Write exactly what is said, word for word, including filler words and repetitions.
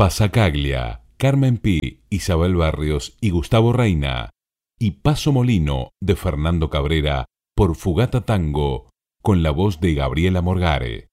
Passacaglia, Carmen Pi, Isabel Barrios y Gustavo Reina. Y Paso Molino de Fernando Cabrera por Fugata Tango con la voz de Gabriela Morgare.